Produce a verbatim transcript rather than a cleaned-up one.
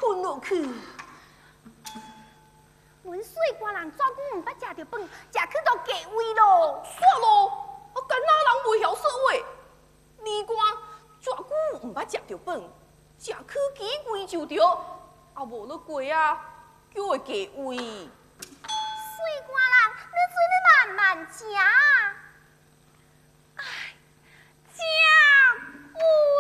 吞落去。 阮水官人怎久毋捌食着饭，食去都价位咯。 煞咯，我干哪人袂晓说话？李官怎久毋捌食着饭，食去几贵就着，啊无了贵啊，叫会价位。 水官人，你做你慢慢食。哎，食有。